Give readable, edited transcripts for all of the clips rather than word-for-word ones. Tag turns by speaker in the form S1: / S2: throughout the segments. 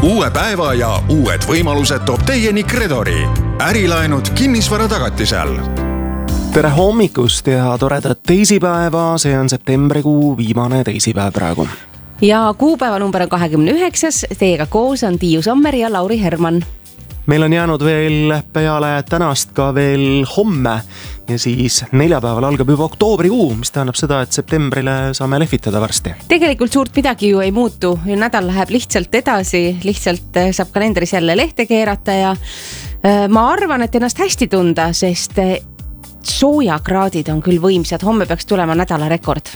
S1: Uue päeva ja uued võimalused toob teieni Credori. Ärilaenud kinnisvara tagatisel.
S2: Tere hommikust ja toredat teisipäeva, see on septembrikuu viimane teisipäev praegu.
S3: Ja kuupäeva number on 29, teiega koos on Tiiu Sommer ja Lauri Herman.
S2: Meil on jäänud veel peale tänast ka veel homme ja siis neljapäeval algab juba oktoobrikuu, mis tähendab seda, et septembrile saame lehvitada varsti.
S3: Tegelikult suurt midagi ju ei muutu, nädal läheb lihtsalt edasi, lihtsalt saab kalendris jälle lehte keerata ja ma arvan, et ennast hästi tunda, sest soojakraadid on küll võimsad, homme peaks tulema nädala rekord.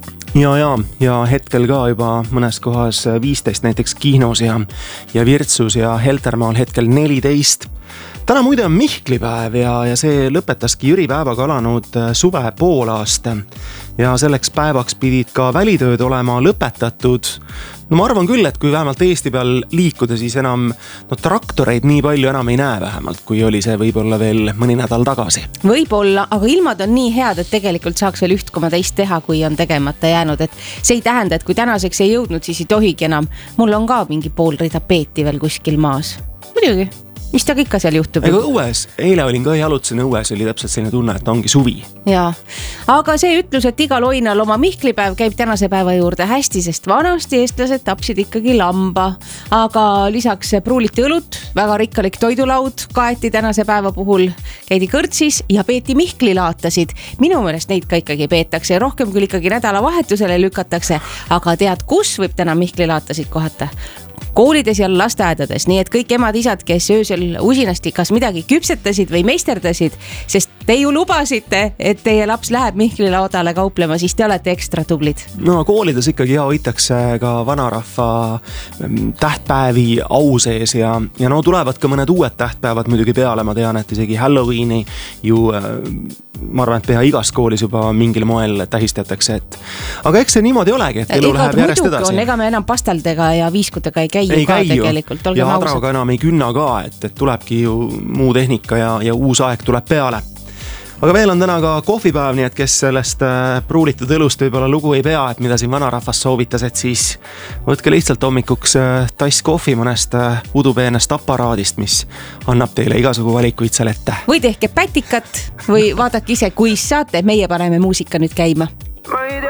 S2: Ja hetkel ka juba mõnes kohas 15 näiteks Kihnos ja Virtsus ja Heltermaal hetkel 14. Täna muide on Mihklipäev ja see lõpetaski Jüri päevaga alanud suve poolaasta ja selleks päevaks pidid ka välitööd olema lõpetatud. No ma arvan küll, et kui vähemalt Eesti peal liikuda, siis enam traktoreid nii palju enam ei näe vähemalt, kui oli see võib-olla veel mõni nädal tagasi.
S3: Võib-olla, aga ilmad on nii head, et tegelikult saaks veel 1,2 teha, kui on tegemata jäänud. Et see ei tähenda, et kui tänaseks ei jõudnud, siis ei tohigi enam. Mul on ka mingi pool rida peeti veel kuskil maas. Muidugi. Mis ta ikka seal juhtub?
S2: Ega õues, eile olin ka jalutasin õues, oli täpselt selline tunne, et ongi suvi.
S3: Jaa, aga see ütlus, et igal oinal oma Mihklipäev käib tänase päeva juurde hästi, sest vanasti eestlased tapsid ikkagi lamba. Aga lisaks pruuliti õlut, väga rikkalik toidulaud kaeti tänase päeva puhul, käidi kõrtsis ja peeti Mihklilaatasid. Minu meelest neid ka ikkagi peetakse ja rohkem küll ikkagi nädalavahetusele lükatakse, aga tead, kus võib täna Mihklilaatasid kohata? Koolides ja lasteaedades, nii et kõik emad-isad, kes öösel usinasti kas midagi küpsetasid või meisterdasid, sest te ju lubasite, et teie laps läheb Mihklilaodale kauplema, siis te olete ekstra tublid.
S2: No koolides ikkagi hoitakse ka vanarahva tähtpäevi au sees ja no tulevad ka mõned uued tähtpäevad muidugi peale, ma tean, et isegi Halloweeni ju ma arvan, et pea igas koolis juba mingil moel tähistatakse, et aga eks see niimoodi olegi, et elu läheb järjest edasi.
S3: Ega me enam pastaldega ja viiskutega ei käi tegelikult.
S2: Ja adraga enam ei künna ka, et tulebki ju muu tehnika ja uus aeg tuleb peale. Aga veel on täna ka kohvipäev, nii et kes sellest pruulitud õlust võib-olla lugu ei pea, et mida siin vanarahvas soovitas, et siis võtke lihtsalt hommikuks tass kohvi mõnest udupeenest aparaadist, mis annab teile igasugu valikuid seal ette.
S3: Või tehke pätikat või vaadake ise, kui saate, meie paneme muusika nüüd käima.
S4: Ma ei tea,